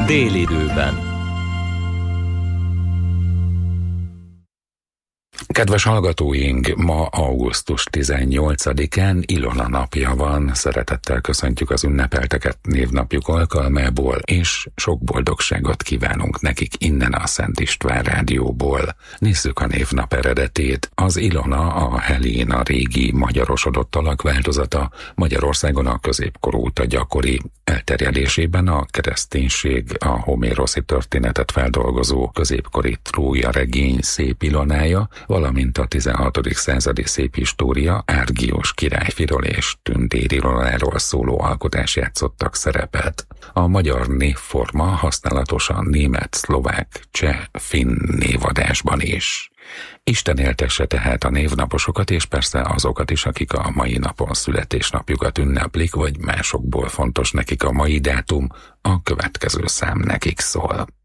Délidőben. Kedves hallgatóink, ma augusztus 18-án Ilona napja van. Szeretettel köszöntjük az ünnepelteket névnapjuk alkalmából, és sok boldogságot kívánunk nekik innen a Szent István Rádióból. Nézzük a névnap eredetét. Az Ilona a Helén, a régi magyarosodott alakváltozata, Magyarországon a középkor óta gyakori. Elterjedésében a kereszténység, a homéroszi történetet feldolgozó középkori Trója regény szép Ilonája, valamint a 16. századi szép história Árgiós királyfiról és Tündér Ilonáról szóló alkotás játszottak szerepet. A magyar névforma használatos a német, szlovák, cseh, finn névadásban is. Isten éltesse tehát a névnaposokat, és persze azokat is, akik a mai napon születésnapjukat ünneplik, vagy másokból fontos nekik a mai dátum, a következő szám nekik szól.